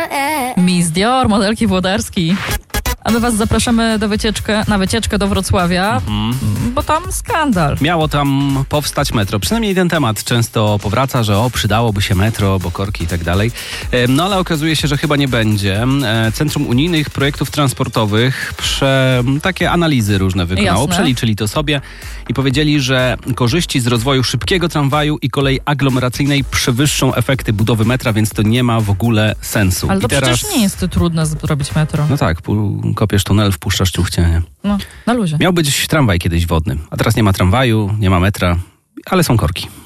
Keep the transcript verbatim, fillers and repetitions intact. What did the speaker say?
Miss Dior, modelki Włodarski. A my was zapraszamy do wycieczkę, na wycieczkę do Wrocławia, mhm. bo tam skandal. Miało tam powstać metro. Przynajmniej ten temat często powraca, że o, przydałoby się metro, bo korki i tak dalej. No ale okazuje się, że chyba nie będzie. Centrum Unijnych Projektów Transportowych prze, takie analizy różne wykonało. Jasne. Przeliczyli to sobie i powiedzieli, że korzyści z rozwoju szybkiego tramwaju i kolei aglomeracyjnej przewyższą efekty budowy metra, więc to nie ma w ogóle sensu. Ale to I teraz... przecież nie jest trudno zrobić metro. No tak, pu- kopiesz tunel, wpuszczasz ciuchcie, nie? No, na luzie. Miał być tramwaj kiedyś wodny, a teraz nie ma tramwaju, nie ma metra, ale są korki.